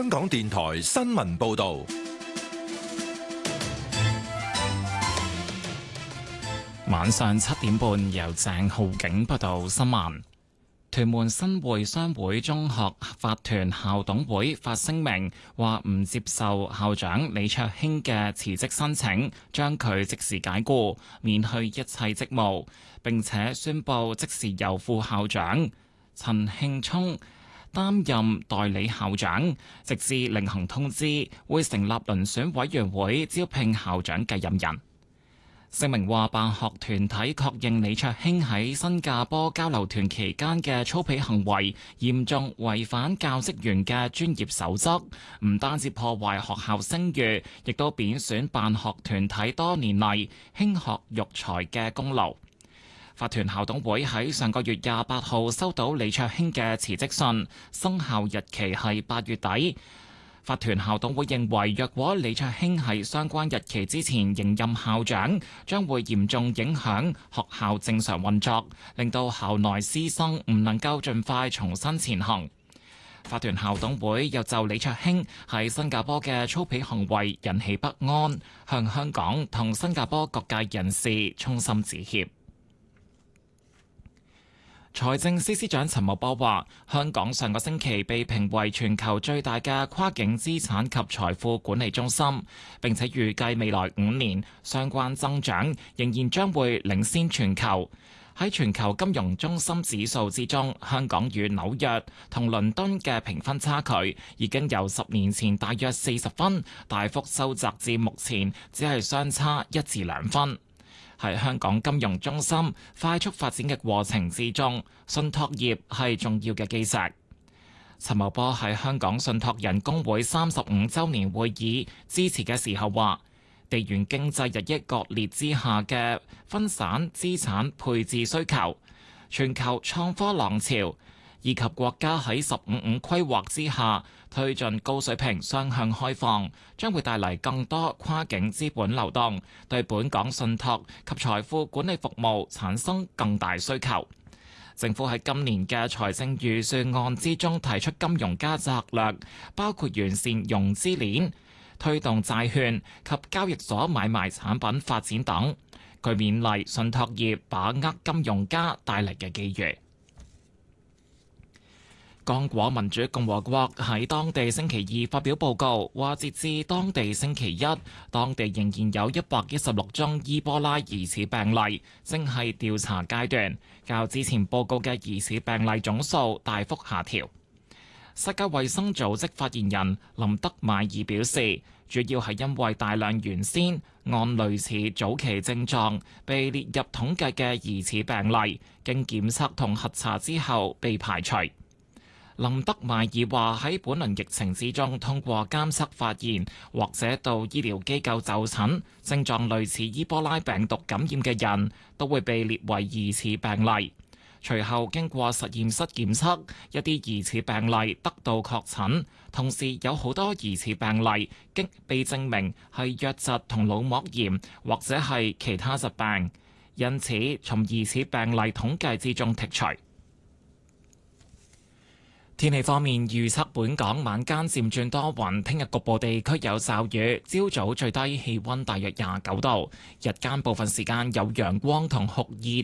香港電台新聞報道。 晚上7點半，由鄭浩景報道新聞。屯門新會商會中學法團校董會發聲明，話唔接受校長李卓興嘅辭職申請，將佢即時解僱，免去一切職務，並且宣布即時由副校長陳慶聰擔任代理校長，直至另行通知，會成立遴選委員會招聘校長繼任人。聲明話，辦學團體確認李卓興喺新加坡交流團期間嘅粗鄙行為嚴重違反教職員嘅專業守則，唔單止破壞學校聲譽，亦都貶損辦學團體多年嚟興學育才嘅功勞。法團校董會喺上個月28號收到李卓興嘅辭職信，生效日期係8月底。法團校董會認為，若果李卓興喺相關日期之前仍任校長，將會嚴重影響學校正常運作，令到校內師生唔能夠盡快重新前行。法團校董會又就李卓興喺新加坡嘅粗鄙行為引起不安，向香港同新加坡各界人士衷心致歉。財政司司長陳茂波話，香港上個星期被評為全球最大嘅跨境資產及財富管理中心，並且預計未來5年相關增長仍然將會領先全球。喺全球金融中心指數之中，香港與紐約同倫敦嘅評分差距已經由10年前大約40分，大幅收窄至目前只係相差1至2分。喺香港金融中心快速發展嘅過程之中，信託業係重要嘅基石。陳茂波喺香港信託人工會35週年會議致辭嘅時候話，地緣經濟日益割裂之下嘅分散資產配置需求、全球創科浪潮，以及國家喺15/5規劃之下推進高水平雙向開放，將會帶嚟更多跨境資本流動，對本港信託及財富管理服務產生更大需求。政府喺今年嘅財政預算案之中提出金融加策略，包括完善融資鏈、推動債券及交易所買賣產品發展等。佢勉勵信託業把握金融加帶嚟嘅機遇。剛果民主共和國喺當地星期二發表報告，話截至當地星期一，當地仍然有116宗伊波拉疑似病例，正係調查階段，較之前報告嘅疑似病例總數大幅下調。世界衛生組織發言人林德邁爾表示，主要係因為大量原先按類似早期症狀被列入統計嘅疑似病例，經檢測同核查之後被排除。林德邁爾話，喺本輪疫情之中，通過監測發現或者到醫療機構就診，症狀類似伊波拉病毒感染嘅人都會被列為疑似病例。隨後經過實驗室檢測，一啲疑似病例得到確診，同時有好多疑似病例經被證明係瘧疾同腦膜炎或者係其他疾病，因此從疑似病例統計之中剔除。天氣方面，預測本港晚間漸轉多雲，聽日局部地區有驟雨，朝早最低氣溫大約29度，日間部分時間有陽光同酷熱，